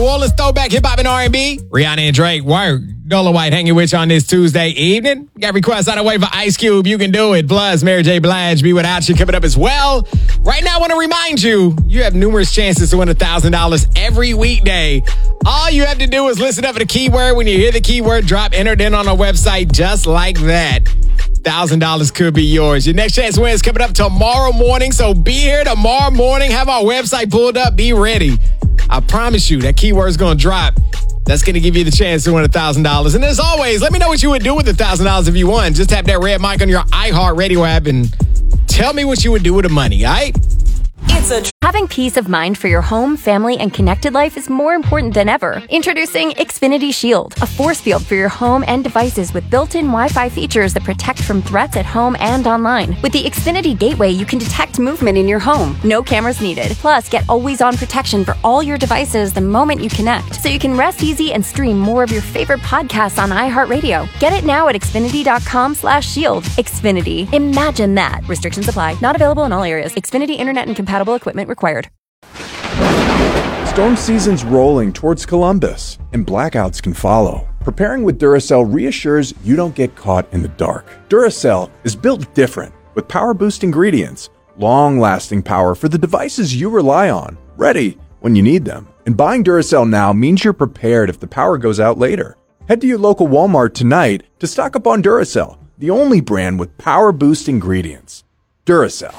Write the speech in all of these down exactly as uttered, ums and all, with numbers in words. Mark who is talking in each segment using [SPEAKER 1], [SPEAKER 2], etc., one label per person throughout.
[SPEAKER 1] Wallace throwback hip hop and R and B. Rihanna and Drake, word. Dola White hanging with you on this Tuesday evening. Got requests on the way for Ice Cube. You can do it. Plus, Mary J. Blige, Be Without You coming up as well. Right now, I want to remind you, you have numerous chances to win one thousand dollars every weekday. All you have to do is listen up for the keyword. When you hear the keyword drop, enter it in on our website just like that. one thousand dollars could be yours. Your next chance to win is coming up tomorrow morning, so be here tomorrow morning. Have our website pulled up. Be ready. I promise you, that keyword is going to drop. That's going to give you the chance to win one thousand dollars. And as always, let me know what you would do with one thousand dollars if you won. Just tap that red mic on your iHeartRadio app and tell me what you would do with the money, all right?
[SPEAKER 2] It's a tr- Having peace of mind for your home, family, and connected life is more important than ever. Introducing Xfinity Shield, a force field for your home and devices with built-in Wi-Fi features that protect from threats at home and online. With the Xfinity Gateway, you can detect movement in your home. No cameras needed. Plus, get always-on protection for all your devices the moment you connect, so you can rest easy and stream more of your favorite podcasts on iHeartRadio. Get it now at Xfinity.com slash shield. Xfinity. Imagine that. Restrictions apply. Not available in all areas. Xfinity Internet and compatible equipment required.
[SPEAKER 3] Storm season's rolling towards Columbus, and blackouts can follow. Preparing with Duracell reassures you don't get caught in the dark. Duracell is built different, with power-boost ingredients, long-lasting power for the devices you rely on, ready when you need them. And buying Duracell now means you're prepared if the power goes out later. Head to your local Walmart tonight to stock up on Duracell, the only brand with power-boost ingredients. Duracell.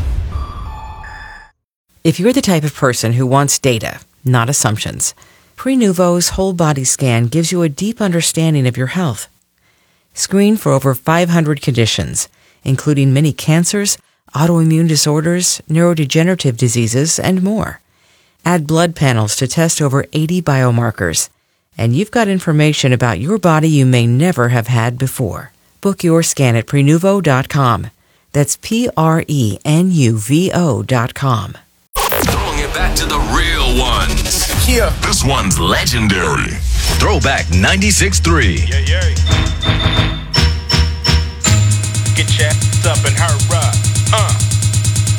[SPEAKER 4] If you're the type of person who wants data, not assumptions, Prenuvo's whole body scan gives you a deep understanding of your health. Screen for over five hundred conditions, including many cancers, autoimmune disorders, neurodegenerative diseases, and more. Add blood panels to test over eighty biomarkers, and you've got information about your body you may never have had before. Book your scan at Prenuvo dot com. That's P R E N U V O dot com.
[SPEAKER 5] Throwing it back to the real ones.
[SPEAKER 1] Yeah.
[SPEAKER 5] This one's legendary. Throwback ninety-six point three.
[SPEAKER 6] Yeah, yeah. Get your ass up and hurry up.